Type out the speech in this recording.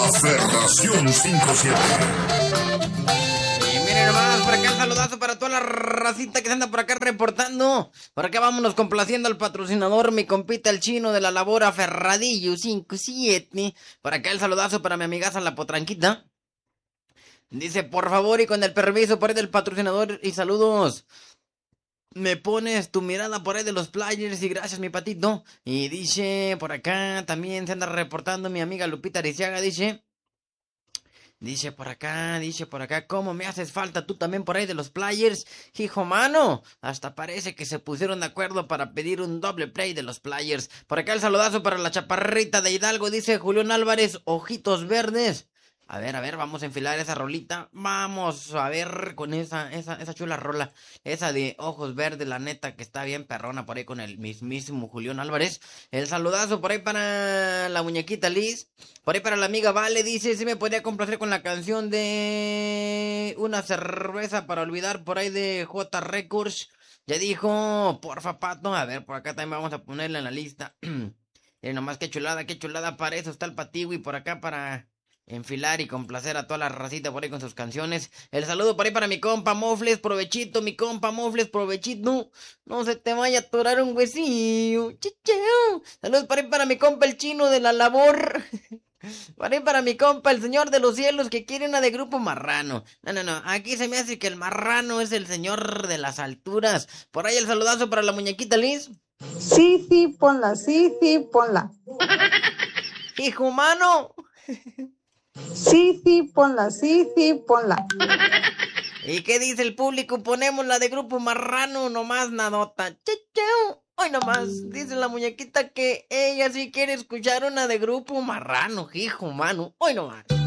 Aferración 57. Y miren nomás, por acá el saludazo para toda la racita que se anda por acá reportando. Por acá vámonos complaciendo al patrocinador, mi compita el chino de la labor Aferradillo 57. Por acá el saludazo para mi amigaza la potranquita. Dice, por favor y con el permiso por ahí del patrocinador y saludos. Me pones tu mirada por ahí de los players y gracias mi patito. Y dice, por acá también se anda reportando mi amiga Lupita Ariciaga, dice por acá, ¿cómo me haces falta tú también por ahí de los players? Hijo mano, hasta parece que se pusieron de acuerdo para pedir un doble play de los players. Por acá el saludazo para la chaparrita de Hidalgo, dice Julián Álvarez, ojitos verdes. A ver, vamos a enfilar esa rolita. Vamos a ver con esa chula rola. Esa de ojos verdes, la neta, que está bien perrona por ahí con el mismísimo Julián Álvarez. El saludazo por ahí para la muñequita Liz. Por ahí para la amiga Vale, dice, si me podría complacer con la canción de Una cerveza para olvidar por ahí de J Records. Ya dijo, porfa, pato. A ver, por acá también vamos a ponerla en la lista. Nomás qué chulada, para eso está el Patigui por acá para enfilar y complacer a toda la racita por ahí con sus canciones. El saludo por ahí para mi compa Mofles, provechito, mi compa Mofles, provechito. No se te vaya a atorar un huesillo. Chicheo. Saludos por ahí para mi compa el chino de la labor. Por ahí para mi compa el señor de los cielos que quiere una de Grupo Marrano. No, aquí se me hace que el marrano es el señor de las alturas. Por ahí el saludazo para la muñequita Liz. Sí, ponla, sí, ponla. Hijo humano. Sí, ponla, sí, ponla. ¿Y qué dice el público? Ponemos la de Grupo Marrano, nomás nadota. Chicheo. Hoy nomás, dice la muñequita que ella sí quiere escuchar una de Grupo Marrano, hijo humano. Hoy nomás.